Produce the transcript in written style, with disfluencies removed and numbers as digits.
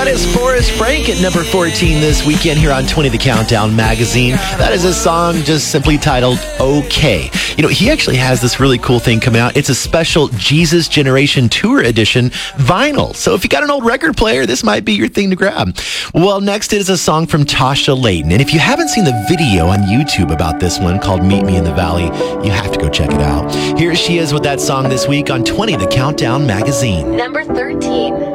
That is Forrest Frank at number 14 this weekend here on 20 The Countdown magazine. That is a song just simply titled Okay. You know, he actually has this really cool thing coming out. It's a special Jesus Generation Tour Edition vinyl. So if you got an old record player, this might be your thing to grab. Well, next is a song from Tasha Layton. And if you haven't seen the video on YouTube about this one called Meet Me in the Valley, you have to go check it out. Here she is with that song this week on 20 The Countdown magazine. Number 13.